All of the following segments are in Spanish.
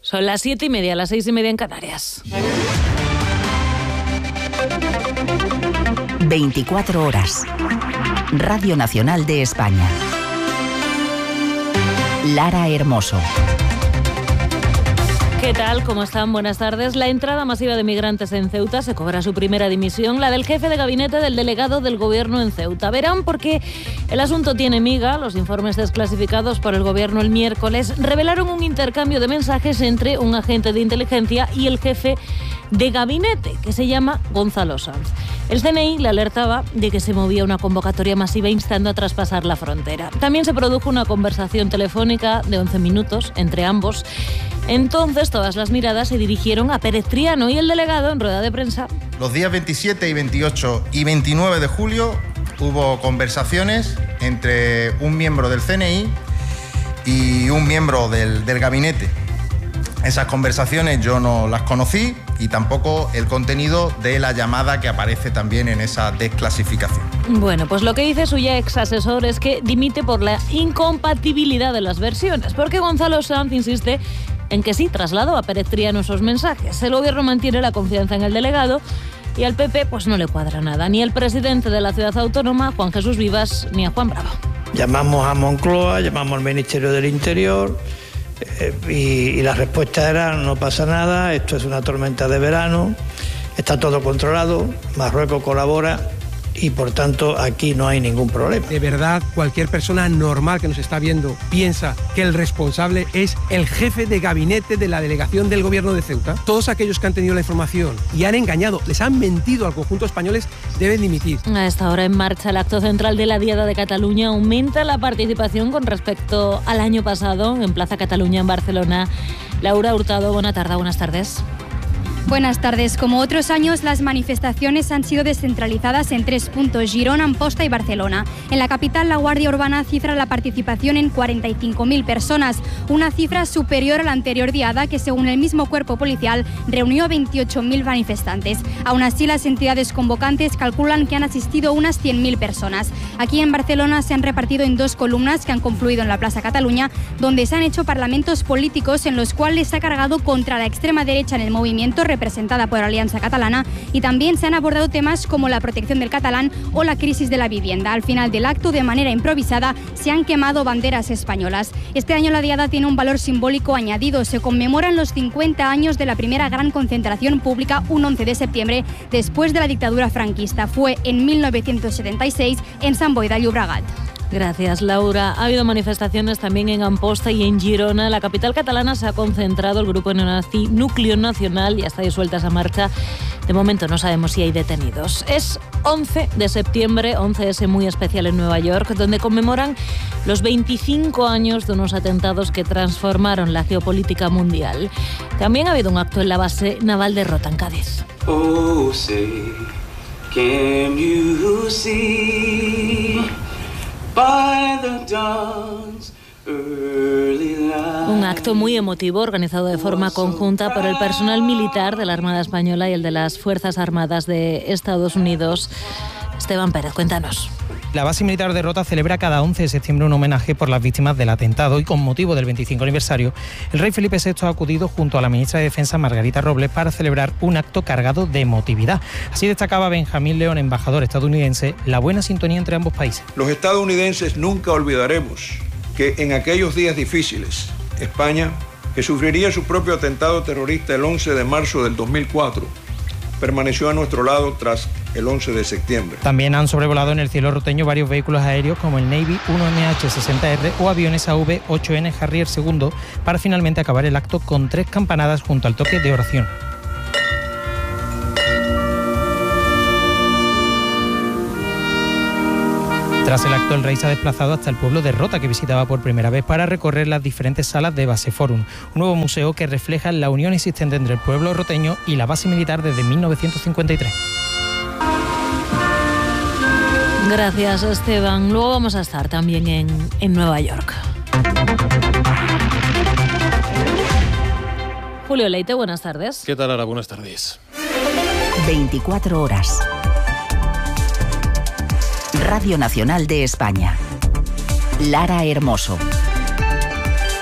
Son las 7:30, las 6:30 en Canarias. 24 horas. Radio Nacional de España. Lara Hermoso. ¿Qué tal? ¿Cómo están? Buenas tardes. La entrada masiva de migrantes en Ceuta se cobra su primera dimisión, la del jefe de gabinete del delegado del gobierno en Ceuta. Verán porque el asunto tiene miga. Los informes desclasificados por el gobierno el miércoles revelaron un intercambio de mensajes entre un agente de inteligencia y el jefe de gabinete, que se llama Gonzalo Sanz. El CNI le alertaba de que se movía una convocatoria masiva instando a traspasar la frontera. También se produjo una conversación telefónica de 11 minutos entre ambos. Entonces todas las miradas se dirigieron a Pérez Triano y el delegado en rueda de prensa. Los días 27 y 28 y 29 de julio hubo conversaciones entre un miembro del CNI y un miembro del gabinete. Esas conversaciones yo no las conocí y tampoco el contenido de la llamada que aparece también en esa desclasificación. Bueno, pues lo que dice su ya ex asesor es que dimite por la incompatibilidad de las versiones, porque Gonzalo Sanz insiste en que sí trasladó a Pérez Triano esos mensajes. El gobierno mantiene la confianza en el delegado y al PP pues no le cuadra nada, ni el presidente de la ciudad autónoma, Juan Jesús Vivas, ni a Juan Bravo. Llamamos a Moncloa, llamamos al Ministerio del Interior y la respuesta era: no pasa nada, esto es una tormenta de verano, está todo controlado, Marruecos colabora y por tanto aquí no hay ningún problema. De verdad, cualquier persona normal que nos está viendo piensa que el responsable es el jefe de gabinete de la delegación del gobierno de Ceuta. Todos aquellos que han tenido la información y han engañado, les han mentido al conjunto españoles, deben dimitir. A esta hora en marcha el acto central de la Diada de Cataluña. Aumenta la participación con respecto al año pasado en Plaza Cataluña en Barcelona. Laura Hurtado, buenas tardes. Buenas tardes. Como otros años, las manifestaciones han sido descentralizadas en 3 puntos: Girona, Amposta y Barcelona. En la capital, la Guardia Urbana cifra la participación en 45.000 personas, una cifra superior a la anterior diada, que según el mismo cuerpo policial reunió a 28.000 manifestantes. Aún así, las entidades convocantes calculan que han asistido unas 100.000 personas. Aquí en Barcelona se han repartido en 2 columnas que han confluido en la Plaza Cataluña, donde se han hecho parlamentos políticos en los cuales se ha cargado contra la extrema derecha en el movimiento, representada por Alianza Catalana, y también se han abordado temas como la protección del catalán o la crisis de la vivienda. Al final del acto, de manera improvisada, se han quemado banderas españolas. Este año la diada tiene un valor simbólico añadido. Se conmemoran los 50 años de la primera gran concentración pública, un 11 de septiembre, después de la dictadura franquista. Fue en 1976 en Sant Boi de Llobregat. Gracias, Laura. Ha habido manifestaciones también en Amposta y en Girona. En la capital catalana se ha concentrado el grupo neonazi Núcleo Nacional y está disuelta esa marcha. De momento no sabemos si hay detenidos. Es 11 de septiembre, 11S muy especial en Nueva York, donde conmemoran los 25 años de unos atentados que transformaron la geopolítica mundial. También ha habido un acto en la base naval de Rota, en Cádiz. Oh, say, can you see by the dawn's early light? Un acto muy emotivo organizado de forma conjunta por el personal militar de la Armada Española y el de las Fuerzas Armadas de Estados Unidos. Esteban Pérez, cuéntanos. La base militar de Rota celebra cada 11 de septiembre un homenaje por las víctimas del atentado y con motivo del 25 aniversario, el rey Felipe VI ha acudido junto a la ministra de Defensa Margarita Robles para celebrar un acto cargado de emotividad. Así destacaba Benjamín León, embajador estadounidense, la buena sintonía entre ambos países. Los estadounidenses nunca olvidaremos que en aquellos días difíciles, España, que sufriría su propio atentado terrorista el 11 de marzo del 2004, permaneció a nuestro lado tras el 11 de septiembre. También han sobrevolado en el cielo roteño varios vehículos aéreos como el Navy 1MH-60R o aviones AV-8N Harrier II para finalmente acabar el acto con 3 campanadas junto al toque de oración. Tras el acto, el rey se ha desplazado hasta el pueblo de Rota, que visitaba por primera vez para recorrer las diferentes salas de Base Forum, un nuevo museo que refleja la unión existente entre el pueblo roteño y la base militar desde 1953. Gracias, Esteban. Luego vamos a estar también en Nueva York. Julio Leite, buenas tardes. ¿Qué tal, Ara? Buenas tardes. 24 horas. Radio Nacional de España. Lara Hermoso.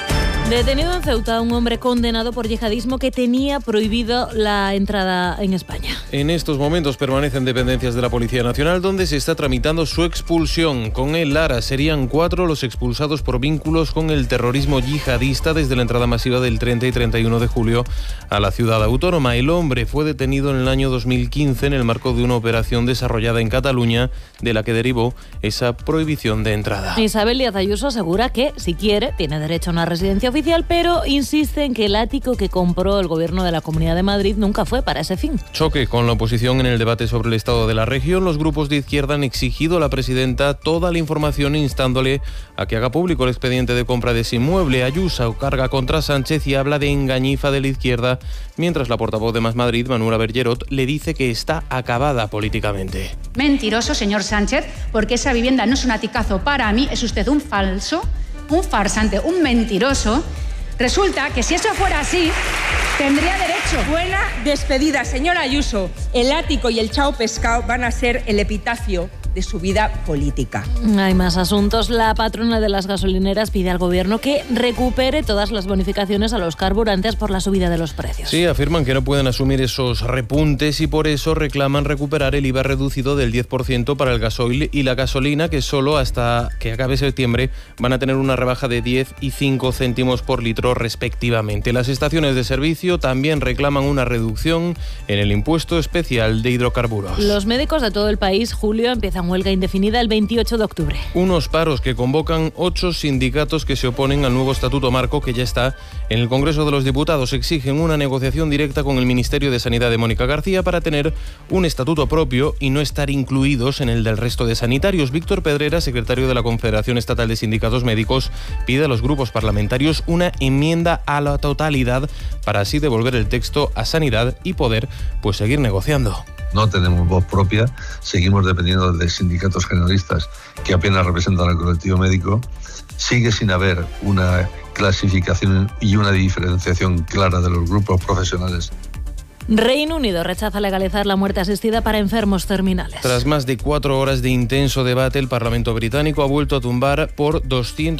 Detenido en Ceuta un hombre condenado por yihadismo que tenía prohibido la entrada en España. En estos momentos permanecen dependencias de la Policía Nacional, donde se está tramitando su expulsión. Con él, Lara, serían 4 los expulsados por vínculos con el terrorismo yihadista desde la entrada masiva del 30 y 31 de julio a la ciudad autónoma. El hombre fue detenido en el año 2015 en el marco de una operación desarrollada en Cataluña, de la que derivó esa prohibición de entrada. Isabel Díaz Ayuso asegura que, si quiere, tiene derecho a una residencia oficial, pero insiste en que el ático que compró el gobierno de la Comunidad de Madrid nunca fue para ese fin. Choque con la oposición en el debate sobre el estado de la región. Los grupos de izquierda han exigido a la presidenta toda la información, instándole a que haga público el expediente de compra de ese inmueble. Ayuso carga contra Sánchez y habla de engañifa de la izquierda, mientras la portavoz de Más Madrid, Manuela Bergerot, le dice que está acabada políticamente. Mentiroso, señor Sánchez, porque esa vivienda no es un aticazo para mí, es usted un falso, un farsante, un mentiroso. Resulta que si eso fuera así, tendría derecho. Buena despedida, señora Ayuso. El ático y el chao pescado van a ser el epitafio de su vida política. Hay más asuntos. La patrona de las gasolineras pide al gobierno que recupere todas las bonificaciones a los carburantes por la subida de los precios. Sí, afirman que no pueden asumir esos repuntes y por eso reclaman recuperar el IVA reducido del 10% para el gasoil y la gasolina, que solo hasta que acabe septiembre van a tener una rebaja de 10 y 5 céntimos por litro respectivamente. Las estaciones de servicio también reclaman una reducción en el impuesto especial de hidrocarburos. Los médicos de todo el país, Julio, empiezan huelga indefinida el 28 de octubre. Unos paros que convocan 8 sindicatos que se oponen al nuevo estatuto marco que ya está en el Congreso de los Diputados. Exigen una negociación directa con el Ministerio de Sanidad de Mónica García para tener un estatuto propio y no estar incluidos en el del resto de sanitarios. Víctor Pedrera, secretario de la Confederación Estatal de Sindicatos Médicos, pide a los grupos parlamentarios una enmienda a la totalidad para así devolver el texto a Sanidad y poder seguir negociando. No tenemos voz propia, seguimos dependiendo de sindicatos generalistas que apenas representan al colectivo médico. Sigue sin haber una clasificación y una diferenciación clara de los grupos profesionales. Reino Unido rechaza legalizar la muerte asistida para enfermos terminales. Tras más de 4 horas de intenso debate, el Parlamento británico ha vuelto a tumbar por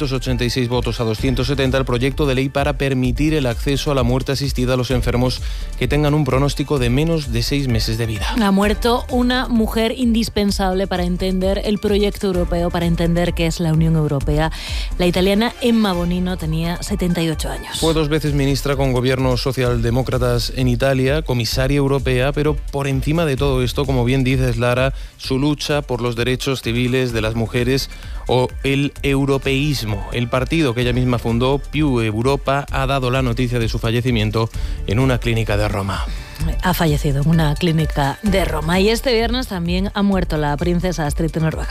286 votos a 270 el proyecto de ley para permitir el acceso a la muerte asistida a los enfermos que tengan un pronóstico de menos de 6 meses de vida. Ha muerto una mujer indispensable para entender el proyecto europeo, para entender qué es la Unión Europea. La italiana Emma Bonino tenía 78 años. Fue 2 veces ministra con gobiernos socialdemócratas en Italia, comisaria europea, pero por encima de todo esto, como bien dices, Lara, su lucha por los derechos civiles de las mujeres o el europeísmo. El partido que ella misma fundó, Più Europa, ha dado la noticia de su fallecimiento en una clínica de Roma. Ha fallecido en una clínica de Roma. Y este viernes también ha muerto la princesa Astrid de Noruega.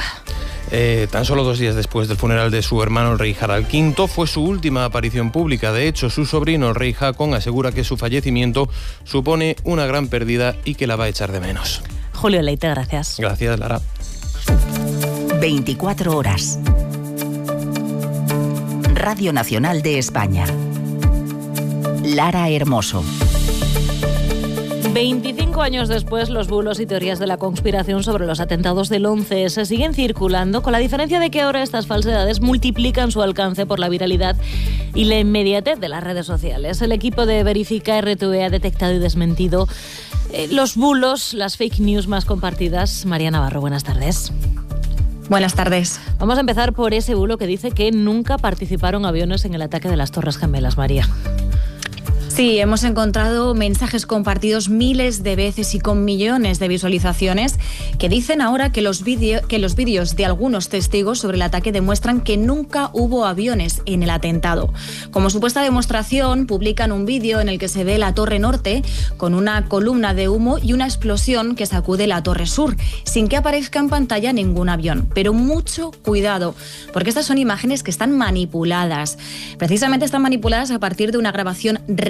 Tan solo 2 días después del funeral de su hermano, el rey Harald V, fue su última aparición pública. De hecho, su sobrino, el rey Haakon, asegura que su fallecimiento supone una gran pérdida y que la va a echar de menos. Julio Leite, gracias. Gracias, Lara. 24 horas. Radio Nacional de España. Lara Hermoso. 25 años después, los bulos y teorías de la conspiración sobre los atentados del 11S siguen circulando, con la diferencia de que ahora estas falsedades multiplican su alcance por la viralidad y la inmediatez de las redes sociales. El equipo de Verifica RTV ha detectado y desmentido los bulos, las fake news más compartidas. María Navarro, buenas tardes. Buenas tardes. Vamos a empezar por ese bulo que dice que nunca participaron aviones en el ataque de las Torres Gemelas, María. Sí, hemos encontrado mensajes compartidos miles de veces y con millones de visualizaciones que dicen ahora que los vídeos de algunos testigos sobre el ataque demuestran que nunca hubo aviones en el atentado. Como supuesta demostración, publican un vídeo en el que se ve la Torre Norte con una columna de humo y una explosión que sacude la Torre Sur, sin que aparezca en pantalla ningún avión. Pero mucho cuidado, porque estas son imágenes que están manipuladas. Precisamente están manipuladas a partir de una grabación